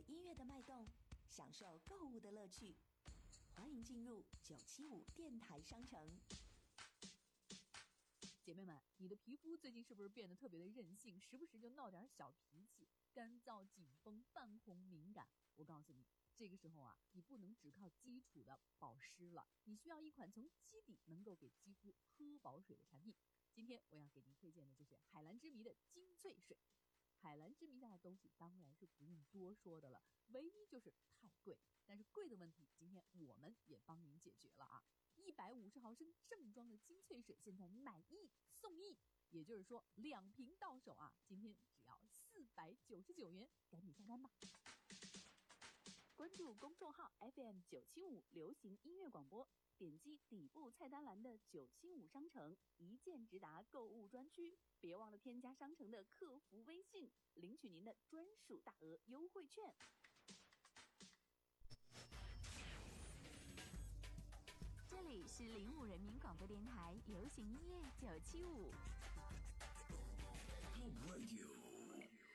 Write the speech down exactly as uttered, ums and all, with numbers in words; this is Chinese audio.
音乐的脉动，享受购物的乐趣。欢迎进入九七五电台商城。 姐妹们，你的皮肤最近是不是变得特别的任性，时不时就闹点小脾气，干燥、紧绷、泛红、敏感？我告诉你，这个时候啊，你不能只靠基础的保湿了，你需要一款从基底能够给肌肤喝饱水的产品。今天我要给您推荐的就是海蓝之谜的精粹水。海蓝之谜家的东西当然是不用多说的了，唯一就是太贵。但是贵的问题，今天我们也帮您解决了啊！一百五十毫升正装的精粹水，现在买一送一，也就是说两瓶到手啊！今天只要四百九十九元，赶紧下单吧！关注公众号 F M 九七五流行音乐广播，点击底部菜单栏的九七五商城，一键直达购物专区。别忘了添加商城的客服微信，领取您的专属大额优惠券。 这里是零五人民广播电台流行音乐九七五。 Home Radio